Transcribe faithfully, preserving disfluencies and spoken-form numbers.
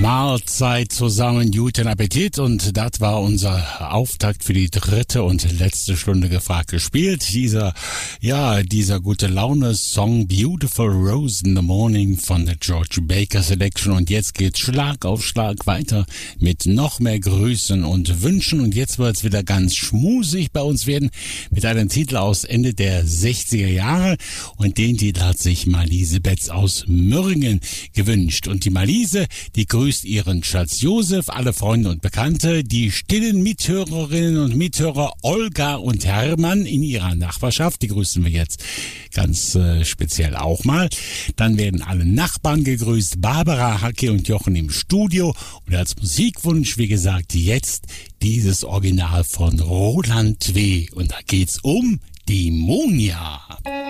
Mahlzeit zusammen, guten Appetit, und das war unser Auftakt für die dritte und letzte Stunde gefragt gespielt. Dieser, ja, dieser gute Laune-Song Beautiful Rose in the Morning von der George Baker Selection, und jetzt geht's Schlag auf Schlag weiter mit noch mehr Grüßen und Wünschen, und jetzt wird's wieder ganz schmusig bei uns werden mit einem Titel aus Ende der sechziger Jahre, und den Titel hat sich Marlise Betz aus Mürringen gewünscht, und die Marlise, die grüßt ihren Schatz Josef, alle Freunde und Bekannte, die stillen Mithörerinnen und Mithörer Olga und Hermann in ihrer Nachbarschaft, die grüßen wir jetzt ganz äh, speziell auch mal. Dann werden alle Nachbarn gegrüßt, Barbara, Hacke und Jochen im Studio, und als Musikwunsch, wie gesagt, jetzt dieses Original von Roland W. Und da geht's um die Monja.